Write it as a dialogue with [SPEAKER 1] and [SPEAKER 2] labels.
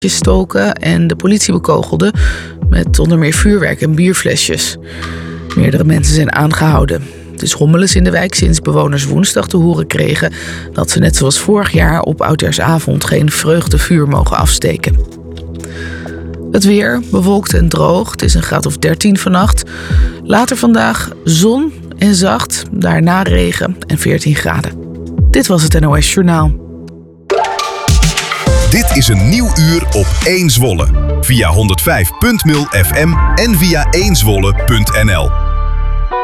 [SPEAKER 1] stoken en de politie bekogelde met onder meer vuurwerk en bierflesjes. Meerdere mensen zijn aangehouden. Het is rommeles in de wijk sinds bewoners woensdag te horen kregen dat ze net zoals vorig jaar op Oudejaarsavond geen vreugdevuur mogen afsteken. Het weer, bewolkt en droog. Het is een graad of 13 vannacht. Later vandaag zon en zacht, daarna regen en 14 graden. Dit was het NOS Journaal.
[SPEAKER 2] Dit is een nieuw uur op 1 Zwolle. Via 105.0 FM en via 1zwolle.nl.